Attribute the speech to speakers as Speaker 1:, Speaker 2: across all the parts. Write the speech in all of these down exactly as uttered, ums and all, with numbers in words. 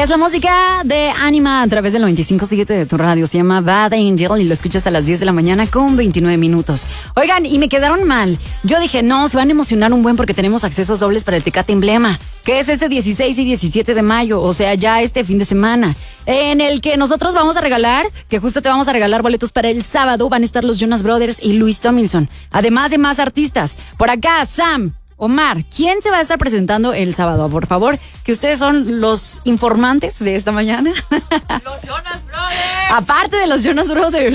Speaker 1: Es la música de Anima a través del noventa y cinco punto siete de tu radio. Se llama Bad Angel y lo escuchas a las diez de la mañana con veintinueve minutos. Oigan, y me quedaron mal. Yo dije, no, se van a emocionar un buen porque tenemos accesos dobles para el Tecate Emblema, que es este dieciséis y diecisiete de mayo, o sea, ya este fin de semana, en el que nosotros vamos a regalar, que justo te vamos a regalar boletos para el sábado. Van a estar los Jonas Brothers y Louis Tomlinson, además de más artistas. Por acá, Sam, Omar, ¿quién se va a estar presentando el sábado? Por favor, que ustedes son los informantes de esta mañana.
Speaker 2: Los Jonas Brothers.
Speaker 1: Aparte de los Jonas Brothers.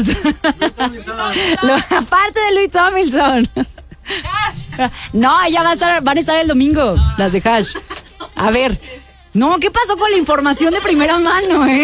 Speaker 1: Lo, aparte de Louis Tomlinson. No, ya va a estar, van a estar el domingo, las de Hash. A ver, no, ¿qué pasó con la información de primera mano, eh?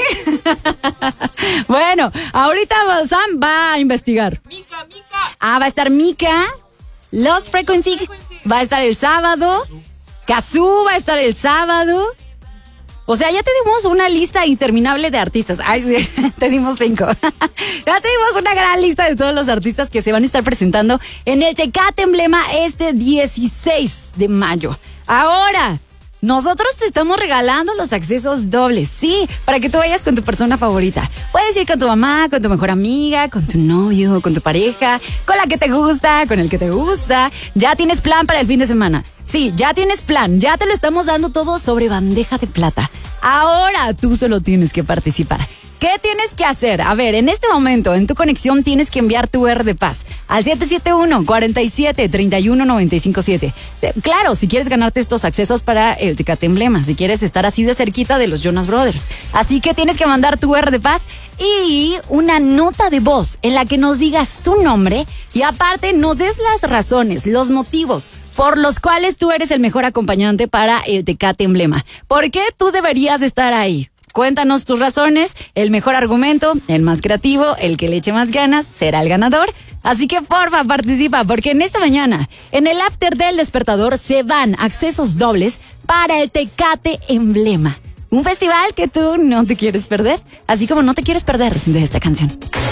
Speaker 1: Bueno, ahorita Sam va a investigar.
Speaker 2: Mika, Mika.
Speaker 1: Ah, va a estar Mika, Lost Frequency va a estar el sábado, Kazoo va a estar el sábado. O sea, ya tenemos una lista interminable de artistas. Ay, sí, te dimos cinco. Ya tenemos una gran lista de todos los artistas que se van a estar presentando en el Tecate Emblema este dieciséis de mayo. Ahora, nosotros te estamos regalando los accesos dobles, sí, para que tú vayas con tu persona favorita. Puedes ir con tu mamá, con tu mejor amiga, con tu novio, con tu pareja, con la que te gusta, con el que te gusta. Ya tienes plan para el fin de semana. Sí, ya tienes plan, ya te lo estamos dando todo sobre bandeja de plata. Ahora tú solo tienes que participar. ¿Qué tienes que hacer? A ver, en este momento, en tu conexión tienes que enviar tu R de paz al siete siete uno, cuatro siete, tres uno nueve cinco siete. Claro, si quieres ganarte estos accesos para el Tecate Emblema, si quieres estar así de cerquita de los Jonas Brothers. Así que tienes que mandar tu R de paz y una nota de voz en la que nos digas tu nombre y aparte nos des las razones, los motivos por los cuales tú eres el mejor acompañante para el Tecate Emblema. ¿Por qué tú deberías estar ahí? Cuéntanos tus razones, el mejor argumento, el más creativo, el que le eche más ganas, será el ganador. Así que porfa, participa, porque en esta mañana, en el after del despertador, se van accesos dobles para el Tecate Emblema. Un festival que tú no te quieres perder, así como no te quieres perder de esta canción.